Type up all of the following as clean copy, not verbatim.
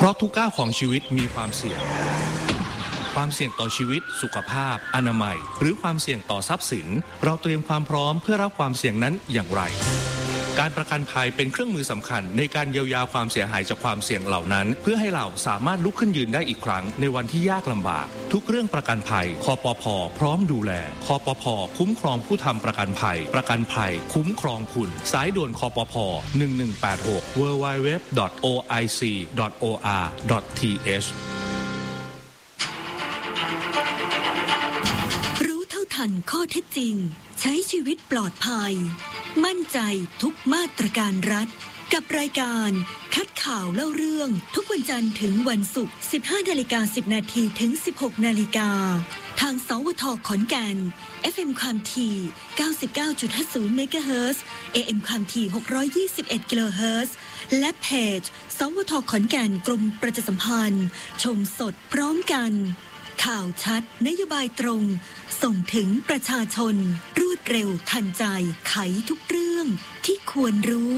ราะทุกก้าวของชีวิตมีความเสี่ยงต่อชีวิตสุขภาพอนามัยหรือความเสี่ยงต่อทรัพย์สินเราเตรียมความพร้อมเพื่อรับความเสี่ยงนั้นอย่างไรการประกันภัยเป็นเครื่องมือสำคัญในการเยียวยาความเสียหายจากความเสี่ยงเหล่านั้นเพื่อให้เราสามารถลุกขึ้นยืนได้อีกครั้งในวันที่ยากลำบากทุกเรื่องประกันภัยคปภ.พร้อมดูแลคปภ.คุ้มครองผู้ทำประกันภัยคุ้มครองคุณสายด่วนคปภ. 1186 www.oic.or.th รู้เท่าทันข้อเท็จจริงใช้ชีวิตปลอดภัยมั่นใจทุกมาตรการรัฐกับรายการคัดข่าวเล่าเรื่องทุกวันจันทร์ถึงวันศุกร์ 15:10 น.ถึง 16:00 น.ทางสวทขอนแก่น FM ความถี่ 99.50 เมกะเฮิรตซ์ AM ความถี่ 621 กิโลเฮิรตซ์ และเพจสวทขอนแก่นกรมประชาสัมพันธ์ชมสดพร้อมกันข่าวชัดนโยบายตรงส่งถึงประชาชนรวดเร็วทันใจไขทุกเรื่องที่ควรรู้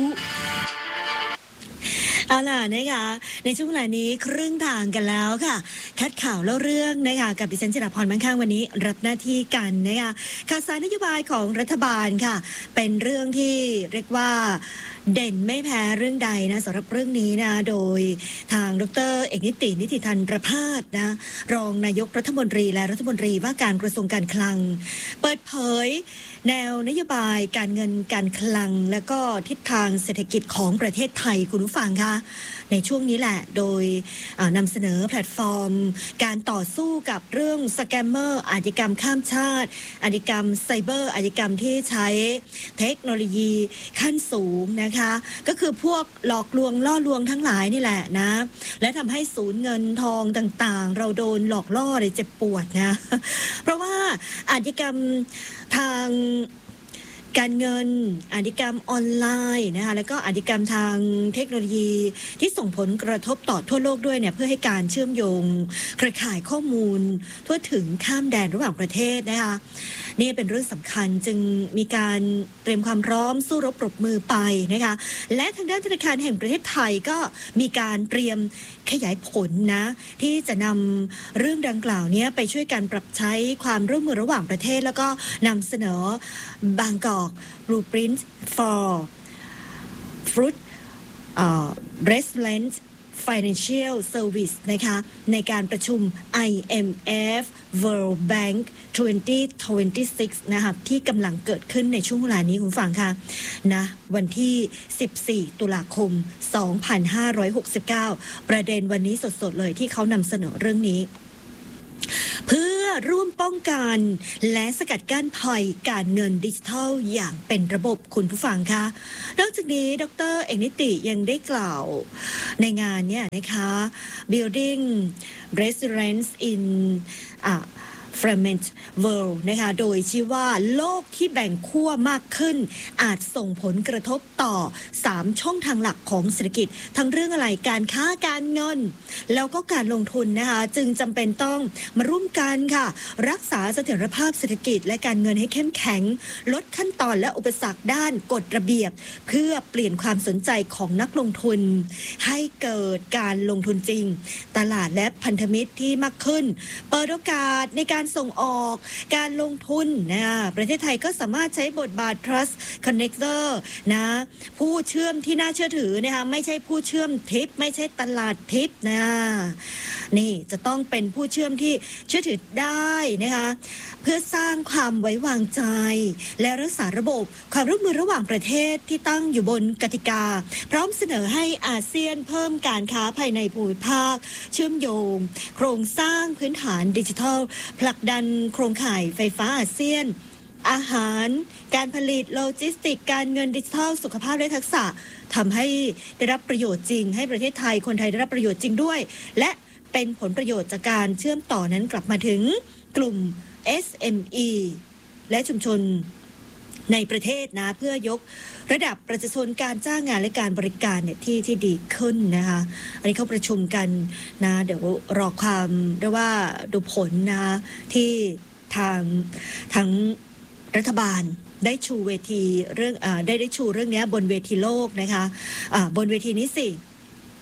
เอาล่ะนะคะในช่วงเวลานี้ครึ่งทางกันแล้วค่ะคัดข่าวเล่าเรื่องนะคะกับดิฉันจิราพรมั่งคั่งวันนี้รับหน้าที่กันนะคะข่าวสารนโยบายของรัฐบาลค่ะเป็นเรื่องที่เรียกว่าเด่นไม่แพ้เรื่องใดนะสำหรับเรื่องนี้นะโดยทางดร.เอกนิตินิติธันประภาสนะรองนายกรัฐมนตรีและรัฐมนตรีว่าการกระทรวงการคลังเปิดเผยแนวนโยบายการเงินการคลังและก็ทิศทางเศรษฐกิจของประเทศไทยคุณผู้ฟังคะในช่วงนี้แหละโดยนำเสนอแพลตฟอร์มการต่อสู้กับเรื่องสแกมเมอร์อาชญากรรมข้ามชาติอาชญากรรมไซเบอร์อาชญากรรมที่ใช้เทคโนโลยีขั้นสูงนะคะก็คือพวกหลอกลวงล่อลวงทั้งหลายนี่แหละนะและทำให้สูญเงินทองต่างๆเราโดนหลอกล่อเลยเจ็บปวดนะเพราะว่าอาชญากรรมทางการเงินอาชญากรรมออนไลน์นะคะแล้วก็อาชญากรรมทางเทคโนโลยีที่ส่งผลกระทบต่อทั่วโลกด้วยเนี่ยเพื่อให้การเชื่อมโยงเครือข่ายข้อมูลทั่วถึงข้ามแดนระหว่างประเทศนะคะนี่เป็นเรื่องสำคัญจึงมีการเตรียมความพร้อมสู้รบปรบมือไปนะคะและทางด้านธนาคารแห่งประเทศไทยก็มีการเตรียมขยายผลนะที่จะนำเรื่องดังกล่าวนี้ไปช่วยกันปรับใช้ความร่วมมือระหว่างประเทศแล้วก็นำเสนอบางกอก Blueprint for Fruit Resilient Financial Service นะคะในการประชุม IMF World Bank 2026 นะคะที่กำลังเกิดขึ้นในช่วงเวลานี้คุณฟังค่ะนะวันที่ 14 ตุลาคม 2569 ประเด็นวันนี้สดๆเลยที่เขานำเสนอเรื่องนี้เพื่อร่วมป้องกันและสกัดกั้นภัยการเงินดิจิทัลอย่างเป็นระบบคุณผู้ฟังคะนอกจากนี้ดร.เอกนิติยังได้กล่าวในงานเนี่ยนะคะ Building Resilience in Fragmented World นะคะโดยชี้ว่าโลกที่แบ่งขั้วมากขึ้นอาจส่งผลกระทบต่อ3ช่องทางหลักของเศรษฐกิจทั้งเรื่องอะไรการค้าการเงินแล้วก็การลงทุนนะคะจึงจำเป็นต้องมาร่วมกันค่ะรักษาเสถียรภาพเศรษฐกิจและการเงินให้เข้มแข็งลดขั้นตอนและอุปสรรคด้านกฎระเบียบเพื่อเปลี่ยนความสนใจของนักลงทุนให้เกิดการลงทุนจริงตลาดและพันธมิตรที่มากขึ้นเปิดโอกาสในการส่งออกการลงทุนนะประเทศไทยก็สามารถใช้บทบาท Trust Connector นะผู้เชื่อมที่น่าเชื่อถือนะคะไม่ใช่ผู้เชื่อมทิปไม่ใช่ตลาดทิปนะนี่จะต้องเป็นผู้เชื่อมที่เชื่อถือได้นะคะเพื่อสร้างความไว้วางใจและรักษาระบบความร่วมมือระหว่างประเทศที่ตั้งอยู่บนกติกาพร้อมเสนอให้อาเซียนเพิ่มการค้าภายในภูมิภาคเชื่อมโยงโครงสร้างพื้นฐานดิจิทัลผลักดันโครงข่ายไฟฟ้าอาเซียนอาหารการผลิตโลจิสติกการเงินดิจิทัลสุขภาพและทักษะทำให้ได้รับประโยชน์จริงให้ประเทศไทยคนไทยได้รับประโยชน์จริงด้วยและเป็นผลประโยชน์จากการเชื่อมต่อนั้นกลับมาถึงกลุ่ม SME และชุมชนในประเทศนะเพื่อยกระดับประชาชนการจ้างงานและการบริการเนี่ยที่ดีขึ้นนะคะอันนี้เขาประชุมกันนะเดี๋ยวรอความได้ว่าดูผลนะที่ทางรัฐบาลได้ชูเวทีเรื่องได้ชูเรื่องนี้บนเวทีโลกนะคะบนเวทีนี้สิ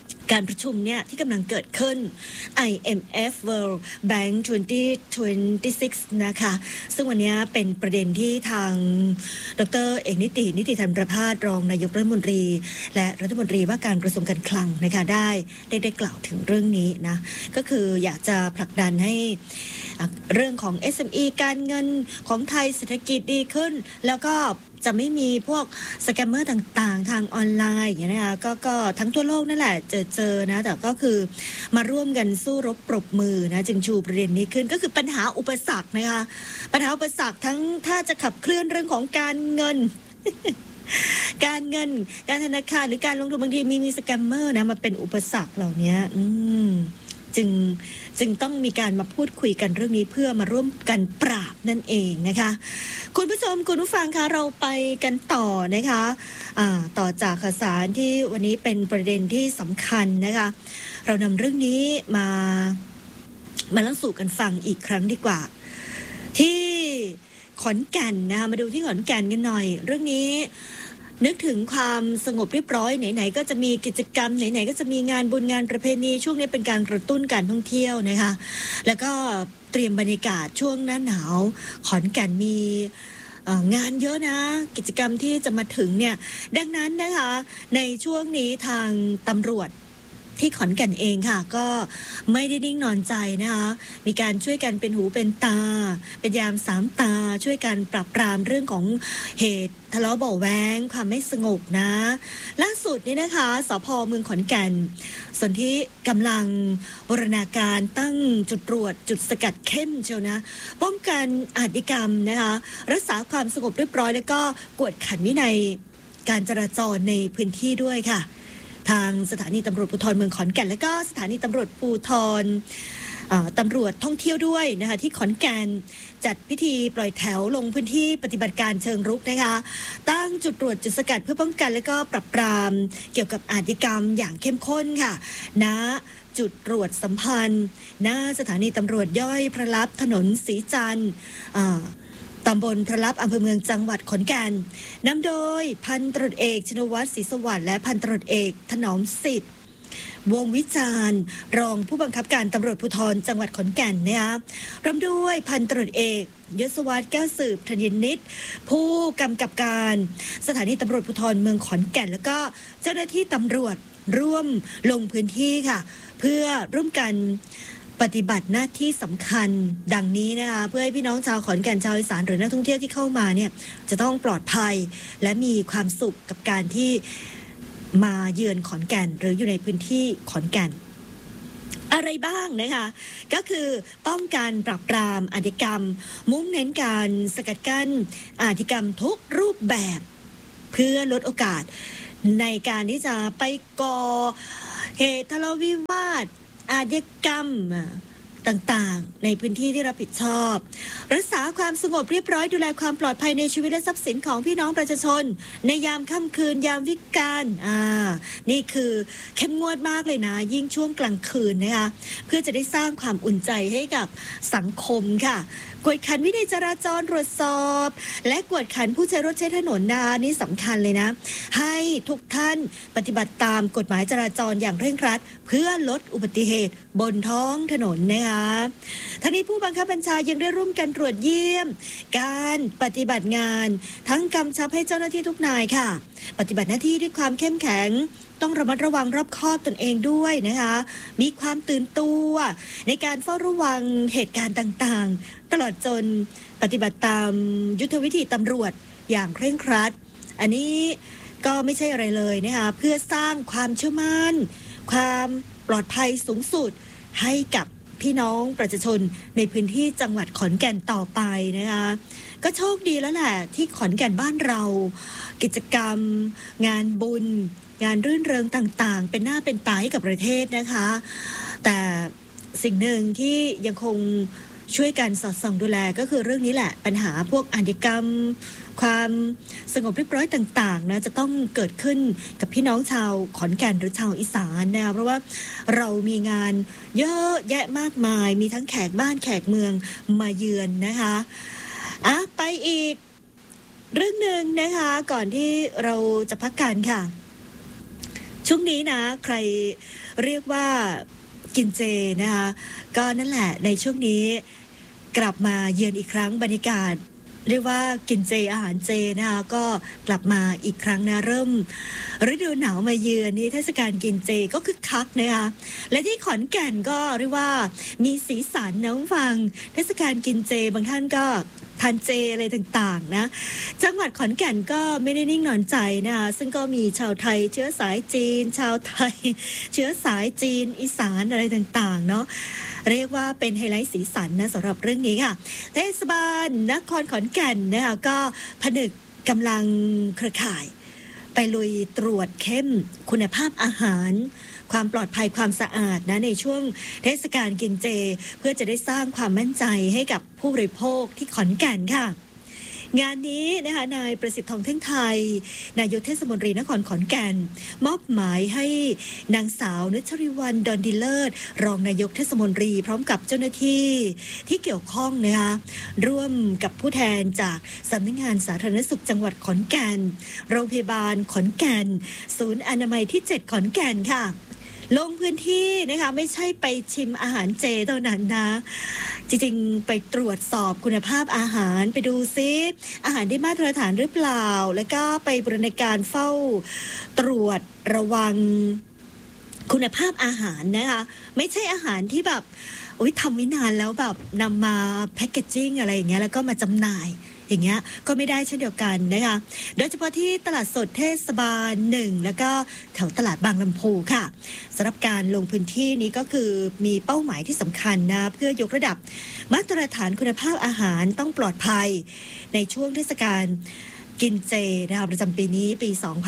การประชุมเนี่ยที่กำลังเกิดขึ้น IMF World Bank 2026 นะคะซึ่งวันนี้เป็นประเด็นที่ทางดร.เอกนิติธรรมประภาสรองนายกรัฐมนตรีและรัฐมนตรีว่าการกระทรวงการคลังนะคะได้กล่าวถึงเรื่องนี้นะก็คืออยากจะผลักดันให้เรื่องของ SME การเงินของไทยเศรษฐกิจดีขึ้นแล้วก็จะไม่มีพวกสแกมเมอร์ต่างๆทางออนไลน์อย่างนี้นะคะก็ทั้งทั่วโลกนั่นแหละเจอนะแต่ก็คือมาร่วมกันสู้รบปรบมือนะจึงชูประเด็นนี้ขึ้นก็คือปัญหาอุปสรรคนะคะปัญหาอุปสรรคทั้งถ้าจะขับเคลื่อนเรื่องของการเงิน การธนาคารหรือการลงทุนบางทีมีสแกมเมอร์นะมาเป็นอุปสรรคเหล่านี้จึงต้องมีการมาพูดคุยกันเรื่องนี้เพื่อมาร่วมกันปราบนั่นเองนะคะคุณผู้ชมคุณผู้ฟังคะเราไปกันต่อนะคะต่อจากข่าวสารที่วันนี้เป็นประเด็นที่สำคัญนะคะเรานำเรื่องนี้มาเล่าสู่กันฟังอีกครั้งดีกว่าที่ขอนแก่นนะคะมาดูที่ขอนแก่นกันหน่อยเรื่องนี้นึกถึงความสงบเรียบร้อยไหนๆก็จะมีกิจกรรมไหนๆก็จะมีงานบุญงานประเพณีช่วงนี้เป็นการกระตุ้นการท่องเที่ยวนะคะแล้วก็เตรียมบรรยากาศช่วงหน้าหนาวขอนแก่นมีงานเยอะนะกิจกรรมที่จะมาถึงเนี่ยดังนั้นนะคะในช่วงนี้ทางตำรวจที่ขอนแก่นเองค่ะก็ไม่ได้นิ่งนอนใจนะคะมีการช่วยกันเป็นหูเป็นตาเป็นยามสามตาช่วยกันปราบปรามเรื่องของเหตุทะเลาะเบาะแว้งความไม่สงบนะล่าสุดนี่นะคะสภ.เมืองขอนแก่นส่วนที่กำลังบูรณาการตั้งจุดตรวจจุดสกัดเข้มเชียวนะป้องกันอาชญากรรมนะคะรักษาความสงบเรียบร้อยแล้วก็กวดขันวินัยการจราจรในพื้นที่ด้วยค่ะทางสถานีตำรวจภูธรเมืองขอนแก่นและก็สถานีตำรวจภูธรตำรวจท่องเที่ยวด้วยนะคะที่ขอนแก่นจัดพิธีปล่อยแถวลงพื้นที่ปฏิบัติการเชิงรุกนะคะตั้งจุดตรวจจุดสกัดเพื่อป้องกันและก็ปราบปรามเกี่ยวกับอาชญากรรมอย่างเข้มข้นค่ะณจุดตรวจสัมพันธ์ณสถานีตำรวจย่อยพระลับถนนศรีจันทร์ตำบลพระลับอำเภอเมืองจังหวัดขอนแก่นนำโดยพันตำรวจเอกชนวัฒน์ศรีสวัสดิ์และพันตำรวจเอกถนอมสิทธิ์วงวิจารณ์รองผู้บังคับการตำรวจภูธรจังหวัดขอนแก่นนะคะพร้อมด้วยพันตำรวจเอกยศวัฒน์แก้วสืบธัญนิตผู้กำกับการสถานีตำรวจภูธรเมืองขอนแก่นแล้วก็เจ้าหน้าที่ตำรวจร่วมลงพื้นที่ค่ะเพื่อร่วมกันปฏิบัติหน้าที่สำคัญดังนี้นะคะเพื่อให้พี่น้องชาวขอนแก่นชาวอีสานหรือนักท่องเที่ยวที่เข้ามาเนี่ยจะต้องปลอดภัยและมีความสุขกับการที่มาเยือนขอนแก่นหรืออยู่ในพื้นที่ขอนแก่นอะไรบ้างนะคะก็คือป้องกันปราบปรามอาชญากรรมมุ่งเน้นการสกัดกั้นอาชญากรรมทุกรูปแบบเพื่อลดโอกาสในการที่จะไปก่อเหตุทะเลาะวิวาทอาชญากรรมต่างๆในพื้นที่ที่รับผิดชอบรักษาความสงบเรียบร้อยดูแลความปลอดภัยในชีวิตและทรัพย์สินของพี่น้องประชาชนในยามค่ำคืนยามวิกาลนี่คือเข้มงวดมากเลยนะยิ่งช่วงกลางคืนนะคะเพื่อจะได้สร้างความอุ่นใจให้กับสังคมค่ะกวดขันวินัยจราจรตรวจสอบและกวดขันผู้ใช้รถใช้ถนนนะนี่สำคัญเลยนะให้ทุกท่านปฏิบัติตามกฎหมายจราจรอย่างเร่งครัดเพื่อลดอุบัติเหตุบนท้องถนนนะคะทั้งนี้ผู้บังคับบัญชายังได้ร่วมกันตรวจเยี่ยมการปฏิบัติงานทั้งกำชับให้เจ้าหน้าที่ทุกนายค่ะปฏิบัติหน้าที่ด้วยความเข้มแข็งต้องระมัดระวังรอบคอบตนเองด้วยนะคะมีความตื่นตัวในการเฝ้าระวังเหตุการณ์ต่างๆตลอดจนปฏิบัติตามยุทธวิธีตำรวจอย่างเคร่งครัดอันนี้ก็ไม่ใช่อะไรเลยนะคะเพื่อสร้างความเชื่อมั่นความปลอดภัยสูงสุดให้กับพี่น้องประชาชนในพื้นที่จังหวัดขอนแก่นต่อไปนะคะก็โชคดีแล้วแหละที่ขอนแก่นบ้านเรากิจกรรมงานบุญงานรื่นเริงต่างๆเป็นหน้าเป็นตาให้กับประเทศนะคะแต่สิ่งหนึ่งที่ยังคงช่วยกันสอดส่องดูแลก็คือเรื่องนี้แหละปัญหาพวกอาชญากรรมความสงบเรียบร้อยต่างๆนะจะต้องเกิดขึ้นกับพี่น้องชาวขอนแก่นหรือชาวอีสานนะเพราะว่าเรามีงานเยอะแยะมากมายมีทั้งแขกบ้านแขกเมืองมาเยือนนะคะไปอีกเรื่องหนึ่งนะคะก่อนที่เราจะพักกันค่ะช่ช่วงนี้นะใครเรียกว่ากินเจนะคะก็นั่นแหละในช่วงนี้กลับมาเยือนอีกครั้งบรรยากาศเรียกว่ากินเจอาหารเจนะคะก็กลับมาอีกครั้งนะเริ่มฤดูหนาวมาเยือนนี่เทศกาลกินเจก็คึกคักนะคะและที่ขอนแก่นก็เรียกว่ามีสีสันนะฟังเทศกาลกินเจบางท่านก็ทานเจอะไรต่างๆนะจังหวัดขอนแก่นก็ไม่ได้นิ่งนอนใจนะคะซึ่งก็มีชาวไทยเชื้อสายจีนชาวไทยเชื้อสายจีนอีสานอะไรต่างๆเนาะเรียกว่าเป็นไฮไลท์สีสันนะสำหรับเรื่องนี้ค่ะเทศบาลนครขอนแก่นนะคะก็ผนึกกำลังเครือข่ายไปลุยตรวจเข้มคุณภาพอาหารความปลอดภัยความสะอาดนะในช่วงเทศกาลกินเจเพื่อจะได้สร้างความมั่นใจให้กับผู้บริโภคที่ขอนแก่นค่ะงานนี้นะคะนายประสิทธิ์ทองเท่งไทยนายกเทศมนตรีนครขอนแก่นมอบหมายให้นางสาวนุชริวรรณดอนดีเลิศรองนายกเทศมนตรีพร้อมกับเจ้าหน้าที่ที่เกี่ยวข้องนะคะร่วมกับผู้แทนจากสำนักงานสาธารณสุขจังหวัดขอนแก่นโรงพยาบาลขอนแก่นศูนย์อนามัยที่7ขอนแก่นค่ะลงพื้นที่นะคะไม่ใช่ไปชิมอาหารเจเท่านั้นนะจริงๆไปตรวจสอบคุณภาพอาหารไปดูซิอาหารได้มาตรฐานหรือเปล่าแล้วก็ไปบริการเฝ้าตรวจระวังคุณภาพอาหารนะคะไม่ใช่อาหารที่แบบทำไว้นานแล้วแบบนำมาแพคเกจจิ้งอะไรอย่างเงี้ยแล้วก็มาจำหน่ายอย่างเงี้ยก็ไม่ได้เช่นเดียวกันนะคะโดยเฉพาะที่ตลาดสดเทศบาล1แล้วก็แถวตลาดบางลำพูค่ะสำหรับการลงพื้นที่นี้ก็คือมีเป้าหมายที่สำคัญนะเพื่อยกระดับมาตรฐานคุณภาพอาหารต้องปลอดภัยในช่วงเทศกาลกินเจนะคะประจำปีนี้ปี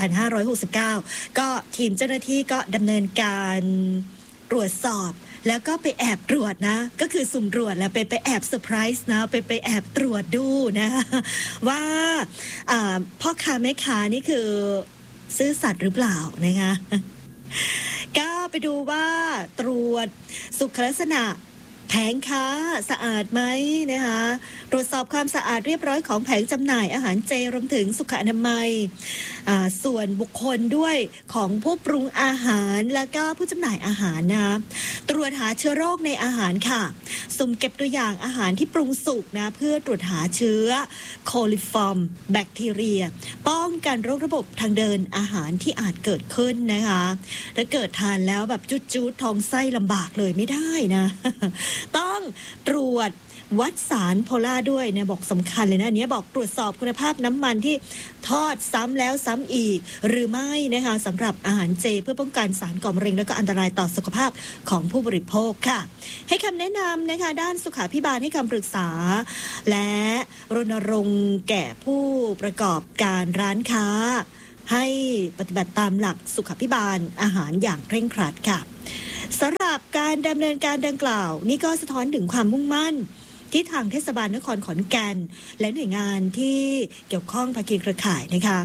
2569ก็ทีมเจ้าหน้าที่ก็ดำเนินการตรวจสอบแล้วก็ไปแอบตรวจนะก็คือสุ่มตรวจแล้วไปแอบเซอร์ไพรส์นะไปแอบตรวจดูนะว่าพ่อค้าแม่ค้านี่คือซื่อสัตย์หรือเปล่านะคะก็ไปดูว่าตรวจสุขลักษณะแผงค้าสะอาดไหมนะคะตรวจสอบความสะอาดเรียบร้อยของแผงจำหน่ายอาหารเจรวมถึงสุขอนามัยส่วนบุคคลด้วยของผู้ปรุงอาหารแล้วก็ผู้จำหน่ายอาหารนะตรวจหาเชื้อโรคในอาหารค่ะสุ่มเก็บตัวอย่างอาหารที่ปรุงสุกนะเพื่อตรวจหาเชื้อโคลิฟอร์มแบคทีเรียป้องกันโรคระบบทางเดินอาหารที่อาจเกิดขึ้นนะคะถ้าเกิดทานแล้วแบบจุดๆท้องไส้ลำบากเลยไม่ได้นะต้องตรวจวัดสารโพล่าด้วยเนี่ยบอกสำคัญเลยนะอันนี้บอกตรวจสอบคุณภาพน้ำมันที่ทอดซ้ำแล้วซ้ำอีกหรือไม่นะคะสำหรับอาหารเจเพื่อป้องกันสารก่อมะเร็งและก็อันตรายต่อสุขภาพของผู้บริโภคค่ะให้คำแนะนำนะคะด้านสุขาภิบาลให้คำปรึกษาและรณรงค์แก่ผู้ประกอบการร้านค้าให้ปฏิบัติตามหลักสุขาภิบาลอาหารอย่างเคร่งครัดค่ะสำหรับการดำเนินการดังกล่าวนี่ก็สะท้อนถึงความมุ่งมั่นที่ทางเทศบาลนครขอนแก่นและหน่วยงานที่เกี่ยวข้องภาคีเครือข่ายนะคะ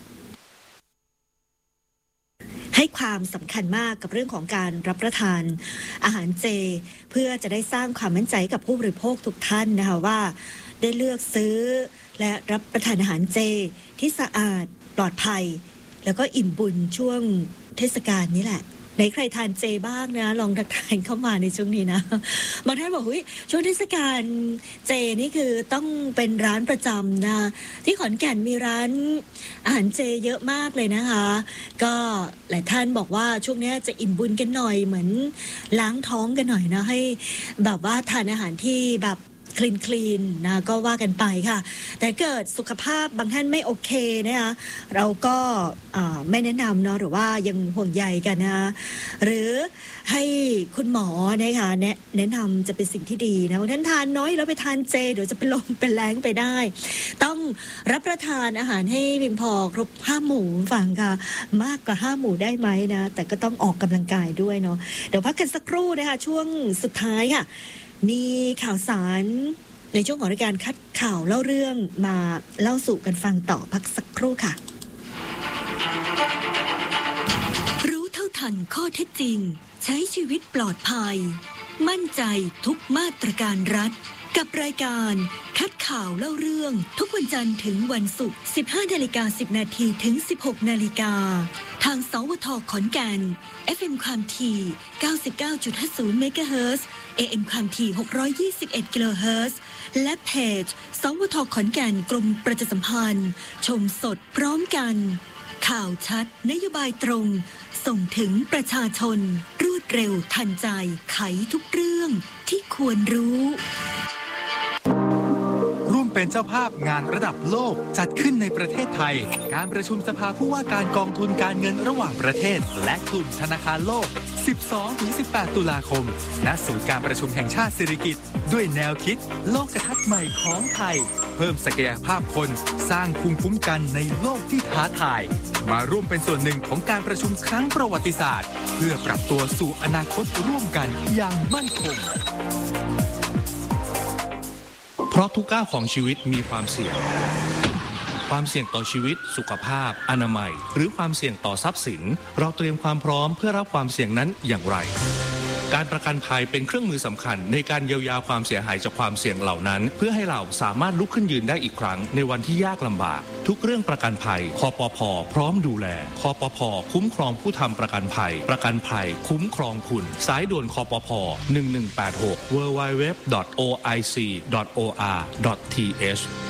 ให้ความสำคัญมากกับเรื่องของการรับประทานอาหารเจเพื่อจะได้สร้างความมั่นใจกับผู้บริโภคทุกท่านนะคะว่าได้เลือกซื้อและรับประทานอาหารเจที่สะอาดปลอดภัยแล้วก็อิ่มบุญช่วงเทศกาลนี้แหละไหนใครทานเจบ้างนะลองทักทายเข้ามาในช่วงนี้นะบางท่านบอกช่วงเทศกาลเจนี่คือต้องเป็นร้านประจำนะที่ขอนแก่นมีร้านอาหารเจเยอะมากเลยนะคะก็หลายท่านบอกว่าช่วงนี้จะอิ่มบุญกันหน่อยเหมือนล้างท้องกันหน่อยนะให้แบบว่าทานอาหารที่แบบคลีนนะก็ว่ากันไปค่ะแต่เกิดสุขภาพบางท่านไม่โอเคนะคะเราก็ไม่แนะนำเนาะหรือว่ายังห่วงใยกันนะหรือให้คุณหมอนะคะแนะนำจะเป็นสิ่งที่ดีนะท่านทานน้อยแล้วไปทานเจเดี๋ยวจะเป็นลมเป็นแรงไปได้ต้องรับประทานอาหารให้เพียงพอครบ5 หมู่ฟังค่ะมากกว่า5 หมู่ได้ไหมนะแต่ก็ต้องออกกำลังกายด้วยเนาะเดี๋ยวพักกันสักครู่นะคะช่วงสุดท้ายค่ะมีข่าวสารในช่วงของรายการคัดข่าวเล่าเรื่องมาเล่าสู่กันฟังต่อพักสักครู่ค่ะรู้เท่าทันข้อเท็จจริงใช้ชีวิตปลอดภัยมั่นใจทุกมาตรการรัฐกับรายการคัดข่าวเล่าเรื่องทุกวันจันทร์ถึงวันศุกร์ 15:10 นาทีถึง 16 นาฬิกาทางสวทขอนแก่น FM ความถี่ 99.50 เมกะเฮิรตซ์ AM ความถี่ 621 กิโลเฮิรตซ์และเพจสวทขอนแก่นกรมประชาสัมพันธ์ชมสดพร้อมกันข่าวชัดนโยบายตรงส่งถึงประชาชนรวดเร็วทันใจไขทุกเรื่องที่ควรรู้ร่วมเป็นเจ้าภาพงานระดับโลกจัดขึ้นในประเทศไทยการประชุมสภาผู้ว่าการกองทุนการเงินระหว่างประเทศและกลุ่มธนาคารโลก 12-18 ตุลาคมณศูนย์การประชุมแห่งชาติสิริกิติ์ด้วยแนวคิดโลกทัศน์ใหม่ของไทยเพิ่มศักยภาพคนสร้างภูมิคุ้มกันในโลกที่ท้าทายมาร่วมเป็นส่วนหนึ่งของการประชุมครั้งประวัติศาสตร์เพื่อปรับตัวสู่อนาคตร่วมกันอย่างมั่นคงเพราะทุกก้าวของชีวิตมีความเสี่ยงความเสี่ยงต่อชีวิตสุขภาพอนามัยหรือความเสี่ยงต่อทรัพย์สินเราเตรียมความพร้อมเพื่อรับความเสี่ยงนั้นอย่างไรการประกันภัยเป็นเครื่องมือสำคัญในการเยียวยาความเสียหายจากความเสี่ยงเหล่านั้นเพื่อให้เราสามารถลุกขึ้นยืนได้อีกครั้งในวันที่ยากลำบากทุกเรื่องประกันภัยคปภ.พร้อมดูแลคปภ.คุ้มครองผู้ทำประกันภัยประกันภัยคุ้มครองคุณสายด่วนคปภ. 1186 www.oic.or.th